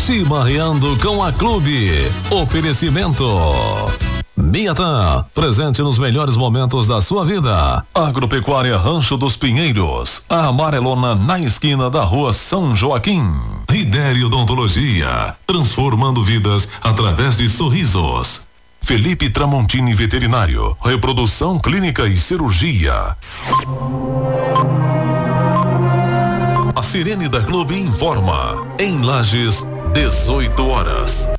Chimarreando com a Clube. Oferecimento Miatã, presente nos melhores momentos da sua vida. Agropecuária Rancho dos Pinheiros, a amarelona na esquina da rua São Joaquim. Ridere Odontologia, transformando vidas através de sorrisos. Felipe Tramontini Veterinário, reprodução clínica e cirurgia. A Sirene da Clube informa. Em Lages, 18 horas.